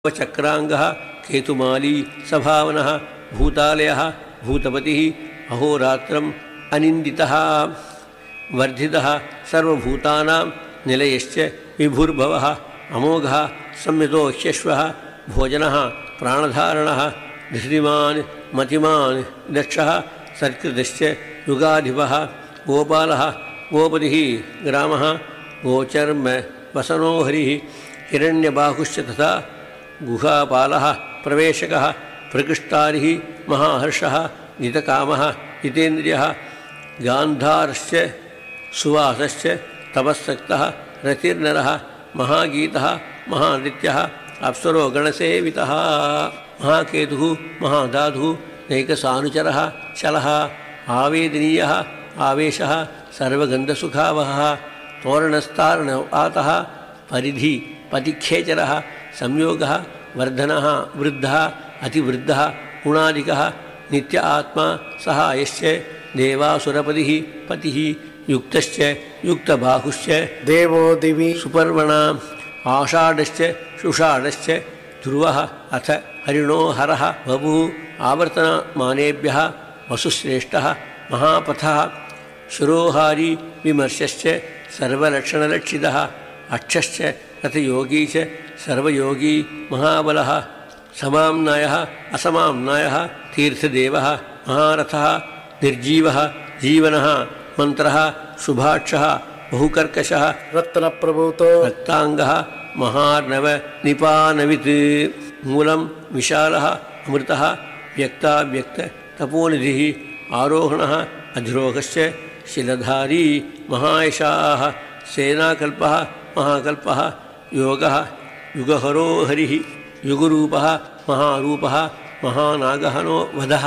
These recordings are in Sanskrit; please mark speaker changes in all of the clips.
Speaker 1: चक्रांगः केतुमाली सभावनः भूतालयः भूतपतिः अहोरात्रम् अनिन्दितः वर्धितः सर्वभूतानां निलयश्च विभुर्भवः अमोघः संयतो ह्यश्वः भोजनः प्राणधारणः धृतिमान् मतिमान् दक्षः सत्कृतश्च युगाधिपः गोपालः गोपतिः ग्रामः गोचर्म वसनो हरिः हिरण्यबाहुश्च तथा गुहापालः प्रवेशकः प्रकृष्टारिः महाहर्षः जितकामः जितेन्द्रियः गान्धारश्च सुवासश्च तपस्सक्तः रतिर्नरः महागीतः महानृत्यः अप्सरो गणसेवितः महाकेतुः महाधातुः नैकसानुचरः शलः आवेदनीयः आवेशः सर्वगन्धसुखावहः तोरणस्तारणवातः परिधि पतिखेचरः संयोगः वर्धनः वृद्धः अतिवृद्धः गुणादिकः नित्य आत्मा सहायश्च देवासुरपतिः पतिः युक्तश्च युक्तबाहुश्च
Speaker 2: देवो दिवि
Speaker 1: सुपर्वणा आषाढश्च शुषाढश्च ध्रुवः अथ हरिणो हरः बभुः आवर्तनमानेभ्यः वसुश्रेष्ठः महापथः शिरोहारी विमर्शश्च सर्वलक्षणलक्षितः अक्षश्च रथयोगी च सर्वयोगी महाबलः समाम्नायः असमाम्नायः तीर्थदेवः महारथः निर्जीवः जीवनः मन्त्रः शुभाक्षः बहुकर्कशः
Speaker 2: रत्नप्रभूतो
Speaker 1: रक्ताङ्गः महार्णव निपानवित् मूलं विशालः अमृतः व्यक्ताव्यक्त तपोनिधिः आरोहणः अधिरोहश्च शिलधारी महायशाः सेनाकल्पः महाकल्पः योगः युगहरो हरिः युगरूपः महारूपः महानागहनो वधः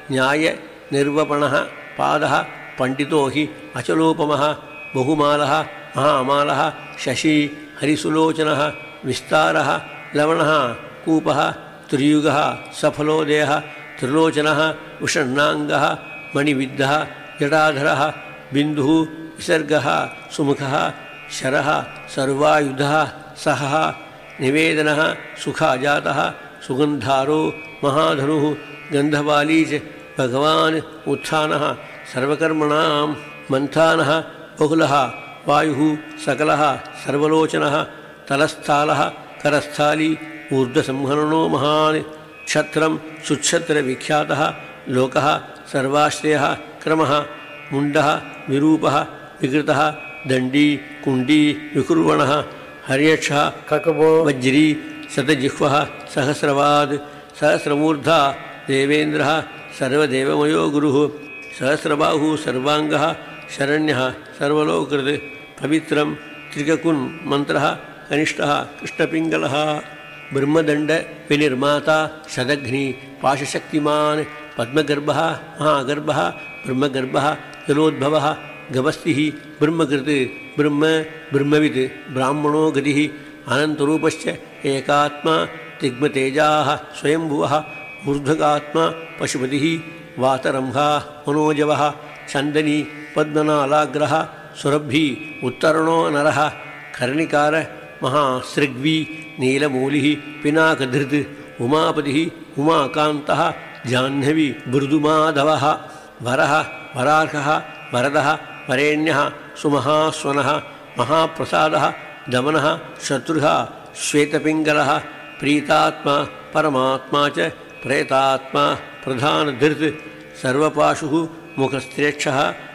Speaker 1: न्यायनिर्वपणः पादः पण्डितो हि अचलोपमः बहुमालः महामालः शशी हरिसुलोचनः विस्तारः लवणः कूपः त्रियुगः सफलोदयः त्रिलोचनः विषण्णाङ्गः मणिविद्धः जटाधरः बिन्दुः विसर्गः सुमुखः शरः सर्वायुधः सहः निवेदनः सुखाजातः सुगन्धारो महाधनुः गन्धवाली च भगवान् उत्थानः सर्वकर्मणां मन्थानः बहुलः वायुः सकलः सर्वलोचनः तलस्थालः करस्थाली ऊर्ध्वसंहरणो महान् क्षत्रं सुक्षत्रविख्यातः लोकः सर्वाश्रयः क्रमः मुण्डः विरूपः विकृतः दण्डी कुण्डी विकुर्वणः हर्यक्षः
Speaker 2: ककबो
Speaker 1: वज्री शतजिह्वः सहस्रवाद् सहस्रमूर्धा देवेन्द्रः सर्वदेवमयो गुरुः सहस्रबाहुः सर्वाङ्गः शरण्यः सर्वलोककृत् पवित्रं त्रिककुन् मन्त्रः कनिष्ठः कृष्णपिङ्गलः ब्रह्मदण्ड विनिर्माता शतघ्नी पाशशक्तिमान् पद्मगर्भः महागर्भः ब्रह्मगर्भः जलोद्भवः गभस्तिः ब्रह्मकृत् ब्रह्म ब्रह्मवित् ब्राह्मणो गतिः अनन्तरूपश्च एकात्मा तिग्मतेजाः स्वयंभुवः ऊर्ध्वगात्मा पशुपतिः वातरंहा मनोजवः चन्दनी पद्मनालाग्रः सुरभि उत्तरणो नरः कर्णिकार महासृग्वी नीलमूलिः पिनाकधृत् उमापतिः उमाकान्तः जाह्नवी मृदुमाधवः वरः वरार्हः वरदः वरेण्यः सुमहास्वनः महाप्रसादः दमनः शत्रुः श्वेतपिङ्गलः प्रीतात्मा परमात्मा च प्रेतात्मा प्रधानधृत् सर्वपाशुः मुखस्त्रेक्षः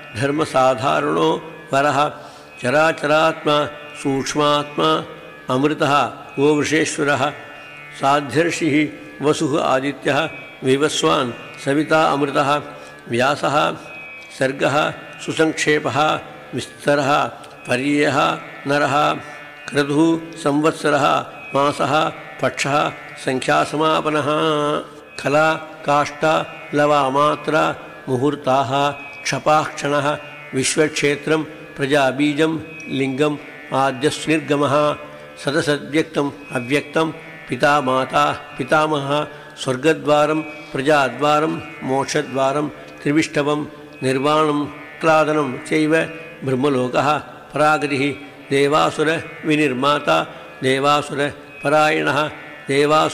Speaker 1: धर्मसाधारणो वरः चराचरात्मा सूक्ष्मात्मा अमृतः गोवृषेश्वरः साध्यर्षिः वसुः आदित्यः विवस्वान् सविता अमृतः व्यासः सर्गः सुसंक्षेपः विस्तरः पर्ययः नरः क्रतुः संवत्सरः मासः पक्षः संख्यासमापनः खला काष्ठा लवामात्रा मुहूर्ताः क्षपाक्षणः विश्वक्षेत्रं प्रजाबीजं लिङ्गम् आद्यस्निर्गमः सदसद्व्यक्तम् अव्यक्तं पिता माता पितामहः स्वर्गद्वारं प्रजाद्वारं मोक्षद्वारं त्रिविष्टवं निर्वाणं क्लादनं चैव ब्रह्मलोकः परागतिः देवासुर विनिर्माता देवासुर परायणः देवाः